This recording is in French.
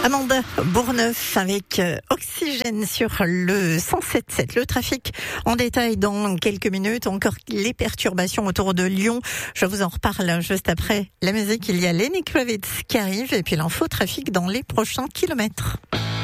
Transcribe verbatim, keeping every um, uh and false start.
Amanda Bourneuf avec Oxygène sur le cent sept virgule sept. Le trafic en détail dans quelques minutes. Encore les perturbations autour de Lyon. Je vous en reparle juste après la musique. Il y a Lenny Kravitz qui arrive et puis l'info trafic dans les prochains kilomètres.